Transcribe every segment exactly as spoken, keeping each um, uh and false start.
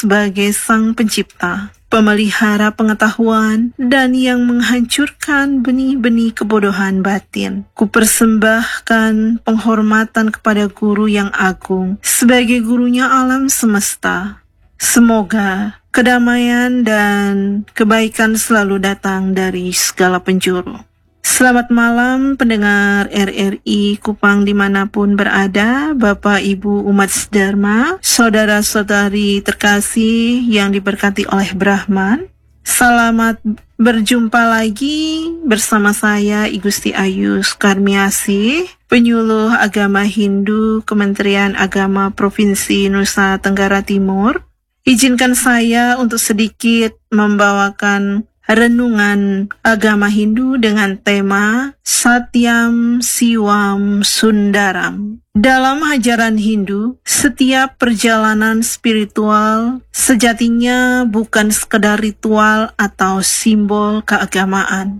sebagai Sang Pencipta, pemelihara pengetahuan, dan yang menghancurkan benih-benih kebodohan batin. Kupersembahkan penghormatan kepada Guru yang agung sebagai gurunya alam semesta. Semoga kedamaian dan kebaikan selalu datang dari segala penjuru. Selamat malam pendengar R R I Kupang dimanapun berada, Bapak Ibu umat sedharma, saudara-saudari terkasih yang diberkati oleh Brahman. Selamat berjumpa lagi bersama saya I Gusti Ayu Sukarmiasih, penyuluh agama Hindu Kementerian Agama Provinsi Nusa Tenggara Timur. Izinkan saya untuk sedikit membawakan renungan agama Hindu dengan tema Satyam Siwam Sundaram. Dalam ajaran Hindu, setiap perjalanan spiritual sejatinya bukan sekedar ritual atau simbol keagamaan,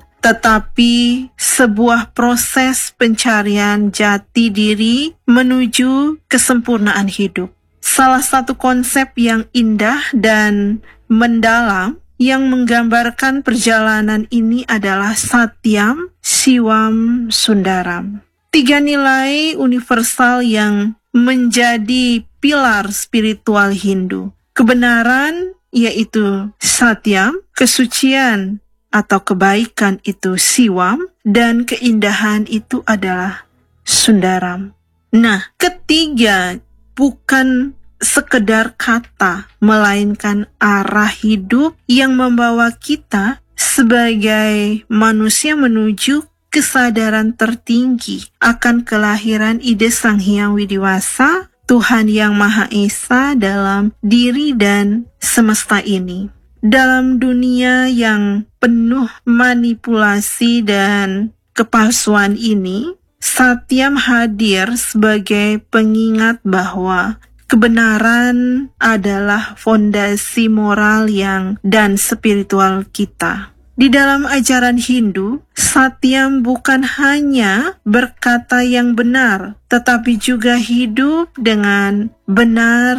tetapi sebuah proses pencarian jati diri menuju kesempurnaan hidup. Salah satu konsep yang indah dan mendalam yang menggambarkan perjalanan ini adalah Satyam Siwam Sundaram. Tiga nilai universal yang menjadi pilar spiritual Hindu. Kebenaran yaitu Satyam, kesucian atau kebaikan itu Siwam, dan keindahan itu adalah Sundaram. Nah, ketiga bukan sekedar kata, melainkan arah hidup yang membawa kita sebagai manusia menuju kesadaran tertinggi akan kelahiran ide Sang Hyang Widiwasa, Tuhan Yang Maha Esa dalam diri dan semesta ini. Dalam dunia yang penuh manipulasi dan kepalsuan ini, Satyam hadir sebagai pengingat bahwa kebenaran adalah fondasi moral yang dan spiritual kita. Di dalam ajaran Hindu, Satyam bukan hanya berkata yang benar, tetapi juga hidup dengan benar,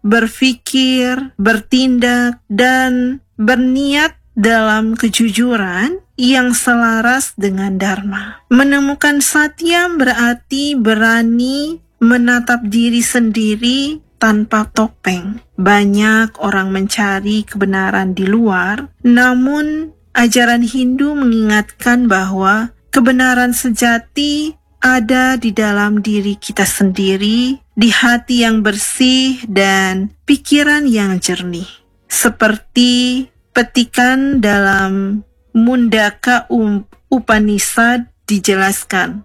berpikir, bertindak, dan berniat dalam kejujuran yang selaras dengan Dharma. Menemukan Satyam berarti berani menatap diri sendiri tanpa topeng. Banyak orang mencari kebenaran di luar, namun ajaran Hindu mengingatkan bahwa kebenaran sejati ada di dalam diri kita sendiri, di hati yang bersih dan pikiran yang jernih. Seperti petikan dalam Mundaka Upanishad dijelaskan,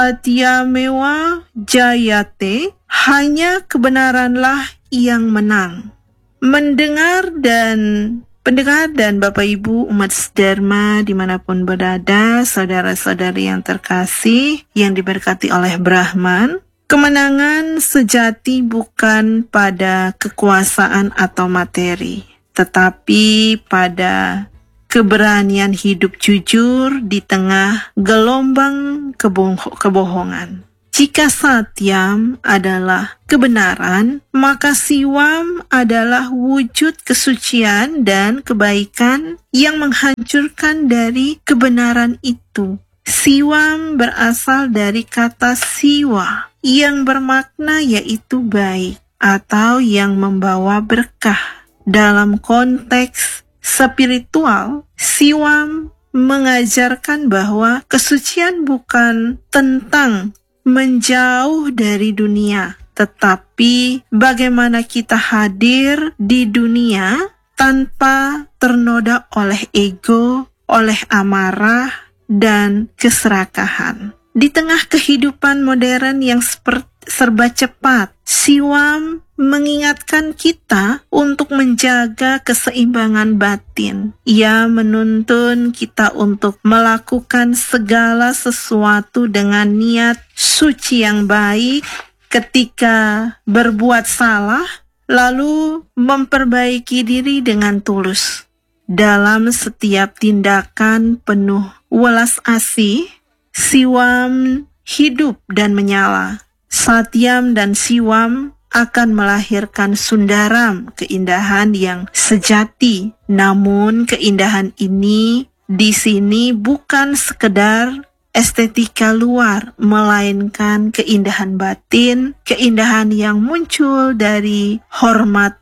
Satyamewa Jayate, hanya kebenaranlah yang menang. Mendengar dan pendengar dan Bapak Ibu umat sedharma dimanapun berada, saudara-saudari yang terkasih yang diberkati oleh Brahman, kemenangan sejati bukan pada kekuasaan atau materi, tetapi pada keberanian hidup jujur di tengah gelombang keboh- kebohongan. Jika Satyam adalah kebenaran, maka Siwam adalah wujud kesucian dan kebaikan yang menghancurkan dari kebenaran itu. Siwam berasal dari kata siwa, yang bermakna yaitu baik atau yang membawa berkah. Dalam konteks spiritual, Siwam mengajarkan bahwa kesucian bukan tentang menjauh dari dunia, tetapi bagaimana kita hadir di dunia tanpa ternoda oleh ego, oleh amarah, dan keserakahan. Di tengah kehidupan modern yang seperti serba cepat, Siwam mengingatkan kita untuk menjaga keseimbangan batin. Ia menuntun kita untuk melakukan segala sesuatu dengan niat suci yang baik ketika berbuat salah, lalu memperbaiki diri dengan tulus. Dalam setiap tindakan penuh welas asih, Siwam hidup dan menyala. Satyam dan Siwam akan melahirkan Sundaram, keindahan yang sejati. Namun keindahan ini di sini bukan sekedar estetika luar, melainkan keindahan batin, keindahan yang muncul dari hormat,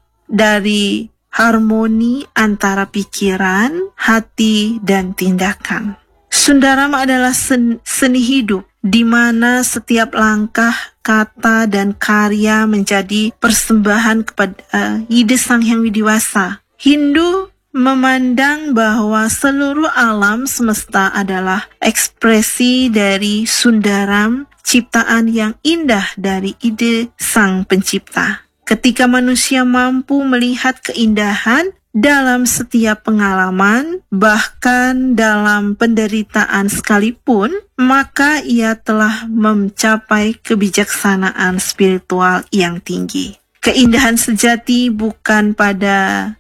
dari harmoni antara pikiran, hati, dan tindakan. Sundaram adalah sen- seni hidup, di mana setiap langkah, kata, dan karya menjadi persembahan kepada uh, Ide Sang Hyang Widiwasa. Hindu memandang bahwa seluruh alam semesta adalah ekspresi dari Sundaram, ciptaan yang indah dari ide Sang Pencipta. Ketika manusia mampu melihat keindahan dalam setiap pengalaman, bahkan dalam penderitaan sekalipun, maka ia telah mencapai kebijaksanaan spiritual yang tinggi. Keindahan sejati bukan pada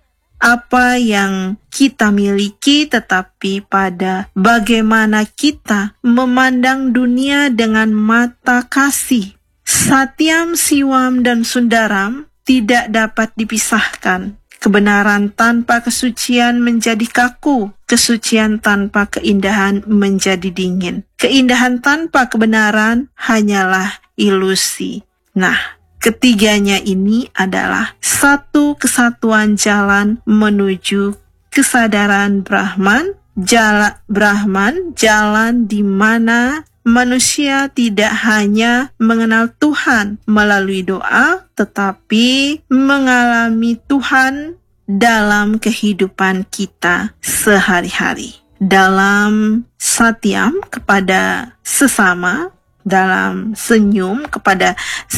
apa yang kita miliki, tetapi pada bagaimana kita memandang dunia dengan mata kasih. Satyam, Siwam, dan Sundaram tidak dapat dipisahkan. Kebenaran tanpa kesucian menjadi kaku, kesucian tanpa keindahan menjadi dingin. Keindahan tanpa kebenaran hanyalah ilusi. Nah, ketiganya ini adalah satu kesatuan jalan menuju kesadaran Brahman, jalan Brahman, jalan di mana manusia tidak hanya mengenal Tuhan melalui doa, tetapi mengalami Tuhan dalam kehidupan kita sehari-hari. Dalam satyam kepada sesama, dalam senyum kepada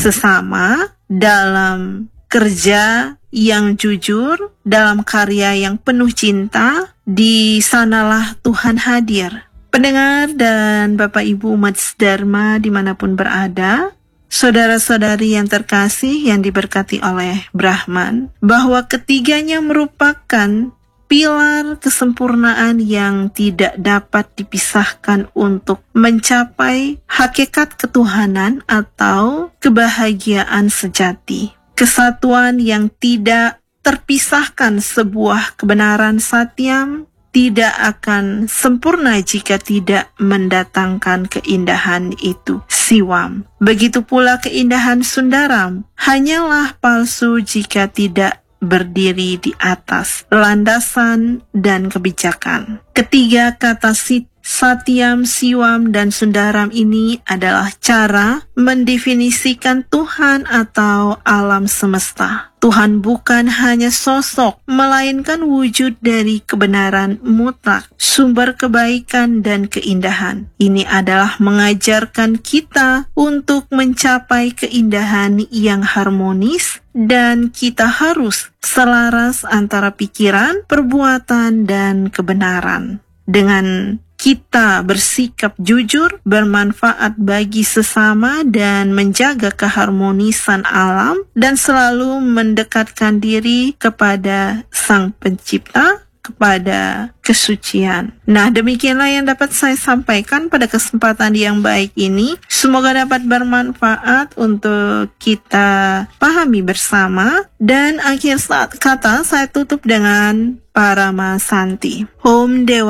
sesama, dalam kerja yang jujur, dalam karya yang penuh cinta, di sanalah Tuhan hadir. Pendengar dan Bapak Ibu umat Dharma dimanapun berada, saudara-saudari yang terkasih yang diberkati oleh Brahman, bahwa ketiganya merupakan pilar kesempurnaan yang tidak dapat dipisahkan untuk mencapai hakikat ketuhanan atau kebahagiaan sejati. Kesatuan yang tidak terpisahkan, sebuah kebenaran satyam, tidak akan sempurna jika tidak mendatangkan keindahan itu, Siwam. Begitu pula keindahan Sundaram, hanyalah palsu jika tidak berdiri di atas landasan dan kebijakan. Ketiga kata Satyam, Siwam, dan Sundaram ini adalah cara mendefinisikan Tuhan atau alam semesta. Tuhan bukan hanya sosok, melainkan wujud dari kebenaran mutlak, sumber kebaikan dan keindahan. Ini adalah mengajarkan kita untuk mencapai keindahan yang harmonis, dan kita harus selaras antara pikiran, perbuatan, dan kebenaran. Dengan kita bersikap jujur, bermanfaat bagi sesama, dan menjaga keharmonisan alam, dan selalu mendekatkan diri kepada Sang Pencipta, kepada kesucian. Nah, demikianlah yang dapat saya sampaikan pada kesempatan yang baik ini. Semoga dapat bermanfaat untuk kita pahami bersama. Dan akhir kata saya tutup dengan Paramasanti. Om Dewa